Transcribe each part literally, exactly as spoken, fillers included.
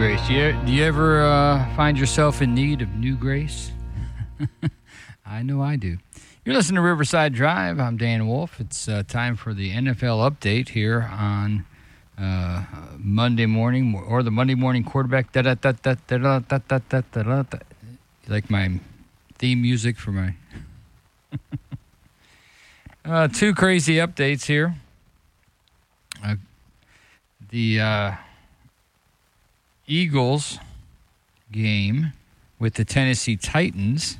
grace. Do you, do you ever uh, find yourself in need of new grace? I know I do. You're listening to Riverside Drive. I'm Dan Wolf. It's uh, time for the N F L update here on uh, Monday morning, or the Monday morning quarterback. Da da da da da da da da da da da. Like my theme music for my uh, two crazy updates here. Uh, the uh, Eagles game with the Tennessee Titans.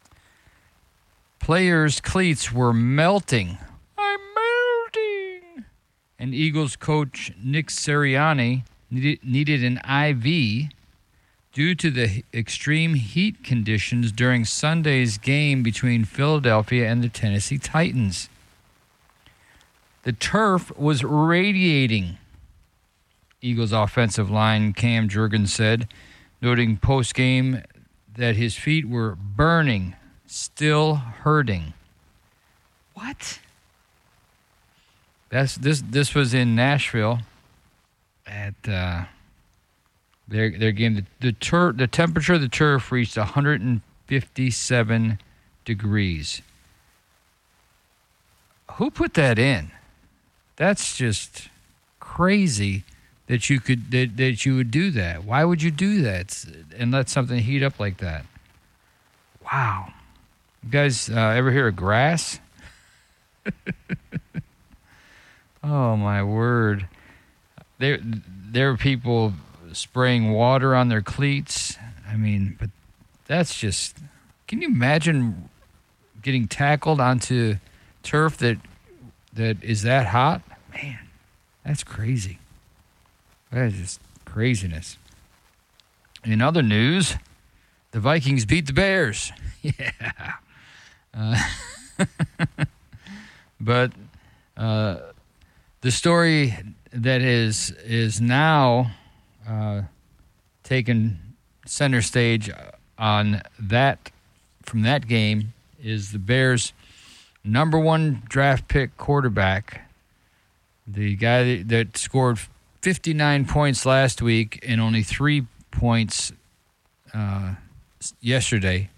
Players' cleats were melting. I'm melting. And Eagles coach Nick Sirianni needed, needed an I V due to the extreme heat conditions during Sunday's game between Philadelphia and the Tennessee Titans. The turf was radiating, Eagles offensive line Cam Jurgens said, noting post-game that his feet were burning, still hurting. What? That's this. This was in Nashville at uh, their their game. The the, tur- the temperature of the turf reached one hundred fifty-seven degrees. Who put that in? That's just crazy that you could that, that you would do that. Why would you do that and let something heat up like that? Wow. You guys uh, ever hear of grass? Oh, my word. There, there are people spraying water on their cleats. I mean, but that's just... Can you imagine getting tackled onto turf that that is that hot? Man, that's crazy. That is just craziness. In other news, the Vikings beat the Bears. Yeah. Uh, but uh, the story that is is now uh, taken center stage on that from that game is the Bears' number one draft pick quarterback, the guy that, that scored fifty-nine points last week and only three points uh, yesterday.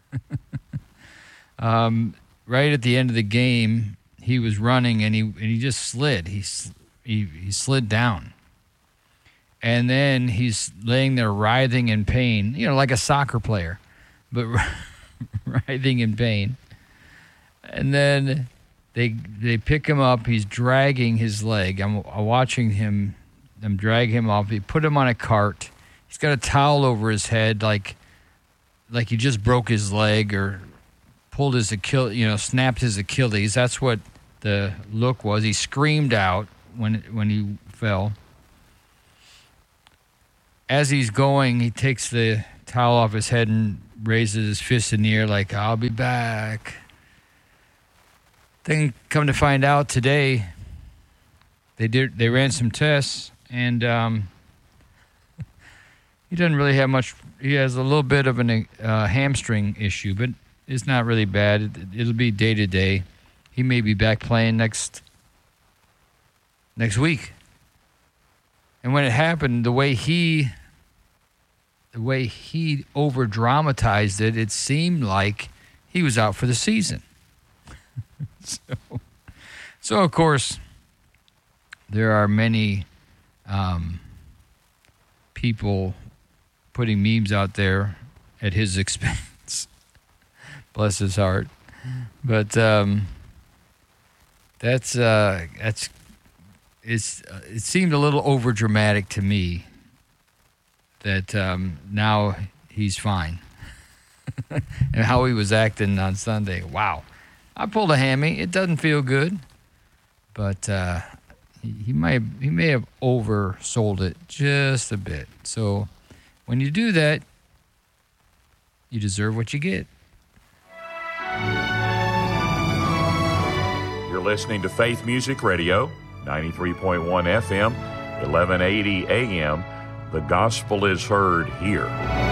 um, right at the end of the game, he was running and he and he just slid. He he he slid down, and then he's laying there writhing in pain. You know, like a soccer player, but writhing in pain. And then they they pick him up. He's dragging his leg. I'm, I'm watching him. Them drag him off. They put him on a cart. He's got a towel over his head, like like he just broke his leg or pulled his Achilles, you know, snapped his Achilles. That's what the look was. He screamed out when when he fell. As he's going, he takes the towel off his head and raises his fist in the air like, "I'll be back." Then come to find out today, they did they ran some tests, and um, he doesn't really have much. He has a little bit of a uh, hamstring issue, but it's not really bad. It, it'll be day to day. He may be back playing next next week. And when it happened, the way he the way he over dramatized it, it seemed like he was out for the season. so, so of course, there are many um, people putting memes out there at his expense. Bless his heart. But um, that's uh, that's it's uh, it seemed a little over dramatic to me that um, now he's fine and how he was acting on Sunday. Wow, I pulled a hammy. It doesn't feel good, but uh, he, he might he may have oversold it just a bit. So when you do that, you deserve what you get. You're listening to Faith Music Radio, ninety-three point one F M, eleven eighty A M. The gospel is heard here.